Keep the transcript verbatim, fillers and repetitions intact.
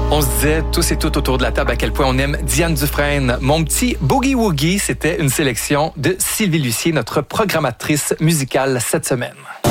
On se disait tous et toutes autour de la table à quel point on aime Diane Dufresne. Mon petit Boogie Woogie, c'était une sélection de Sylvie Lucier, notre programmatrice musicale cette semaine.